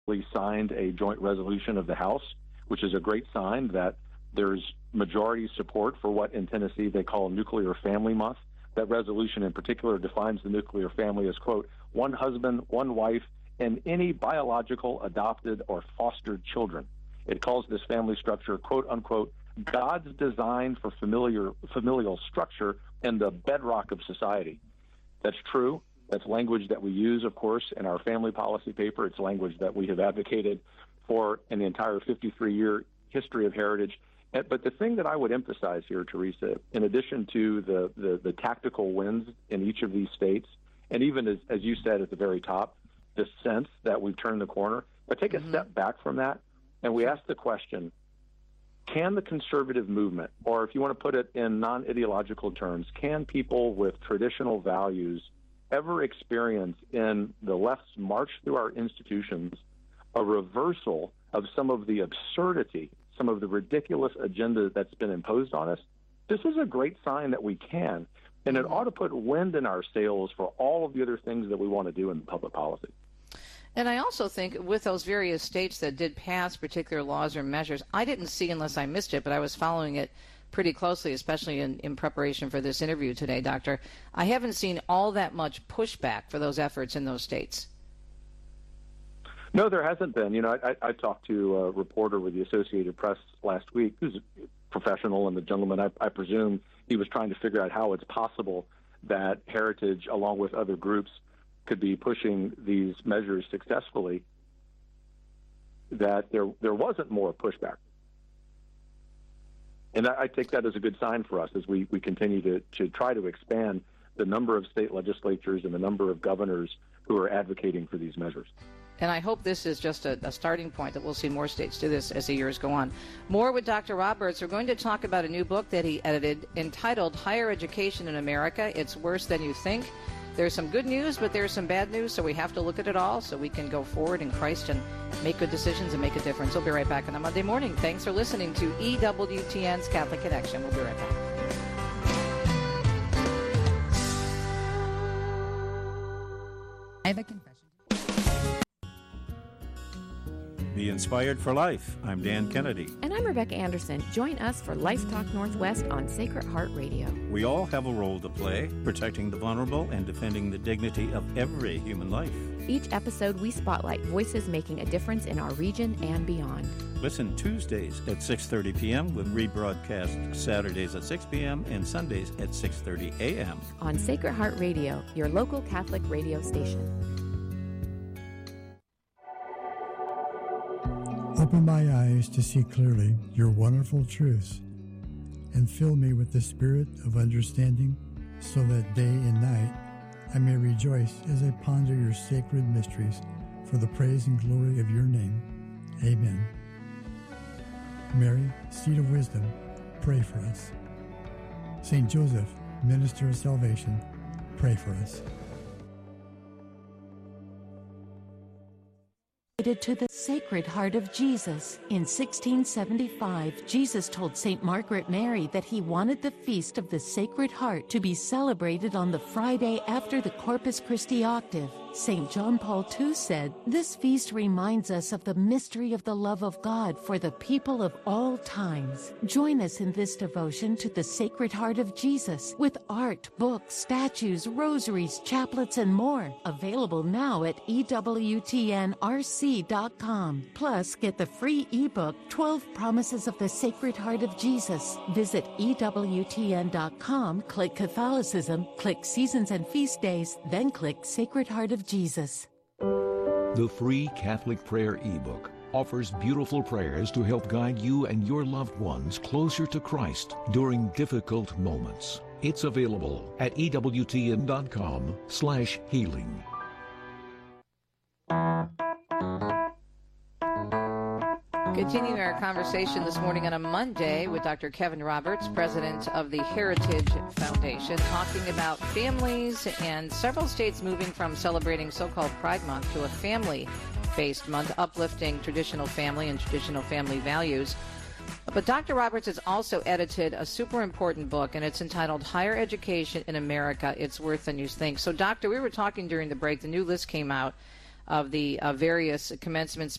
signed a joint resolution of the House, which is a great sign that there's majority support for what in Tennessee they call Nuclear Family Month. That resolution in particular defines the nuclear family as, quote, one husband, one wife, and any biological, adopted, or fostered children. It calls this family structure, quote, unquote, God's design for familial structure and the bedrock of society. That's true. That's language that we use, of course, in our family policy paper. It's language that we have advocated for in the entire 53-year history of Heritage. But the thing that I would emphasize here, Teresa, in addition to the tactical wins in each of these states, and even as you said at the very top, the sense that we've turned the corner, but take a step back from that, and we ask the question, can the conservative movement, or if you want to put it in non-ideological terms, can people with traditional values ever experience in the left's march through our institutions a reversal of some of the absurdity, some of the ridiculous agenda that's been imposed on us? This is a great sign that we can, and it ought to put wind in our sails for all of the other things that we want to do in public policy. And I also think with those various states that did pass particular laws or measures, I didn't see, unless I missed it, but I was following it pretty closely, especially in preparation for this interview today, Doctor. I haven't seen all that much pushback for those efforts in those states. No, there hasn't been. You know, I talked to a reporter with the Associated Press last week who's a professional, and the gentleman, I presume, he was trying to figure out how it's possible that Heritage, along with other groups, could be pushing these measures successfully, that there wasn't more pushback. And I take that as a good sign for us as we continue to try to expand the number of state legislatures and the number of governors who are advocating for these measures. And I hope this is just a starting point, that we'll see more states do this as the years go on. More with Dr. Roberts. We're going to talk about a new book that he edited entitled Higher Education in America, It's Worse Than You Think. There's some good news, but there's some bad news, so we have to look at it all so we can go forward in Christ and make good decisions and make a difference. We'll be right back on a Monday morning. Thanks for listening to EWTN's Catholic Connection. We'll be right back. I have a confession. Be inspired for life. I'm Dan Kennedy. And I'm Rebecca Anderson. Join us for Life Talk Northwest on Sacred Heart Radio. We all have a role to play, protecting the vulnerable and defending the dignity of every human life. Each episode, we spotlight voices making a difference in our region and beyond. Listen Tuesdays at 6:30 p.m. with rebroadcast Saturdays at 6 p.m. and Sundays at 6:30 a.m. on Sacred Heart Radio, your local Catholic radio station. Open my eyes to see clearly your wonderful truths, and fill me with the spirit of understanding, so that day and night I may rejoice as I ponder your sacred mysteries for the praise and glory of your name. Amen. Mary, seat of wisdom, pray for us. Saint Joseph, minister of salvation, pray for us. To the Sacred Heart of Jesus. In 1675, Jesus told St. Margaret Mary that he wanted the Feast of the Sacred Heart to be celebrated on the Friday after the Corpus Christi octave. St. John Paul II said, "This feast reminds us of the mystery of the love of God for the people of all times." Join us in this devotion to the Sacred Heart of Jesus with art, books, statues, rosaries, chaplets, and more. Available now at EWTNRC.com. Plus, get the free ebook, 12 Promises of the Sacred Heart of Jesus. Visit EWTN.com, click Catholicism, click Seasons and Feast Days, then click Sacred Heart of Jesus. The free Catholic Prayer ebook offers beautiful prayers to help guide you and your loved ones closer to Christ during difficult moments. It's available at EWTN.com/healing. Continuing our conversation this morning on a Monday with Dr. Kevin Roberts, president of the Heritage Foundation, talking about families and several states moving from celebrating so-called Pride Month to a family-based month, uplifting traditional family and traditional family values. But Dr. Roberts has also edited a super important book, and it's entitled Higher Education in America, It's Worse Than You Think. So, Doctor, we were talking during the break. The new list came out of the various commencement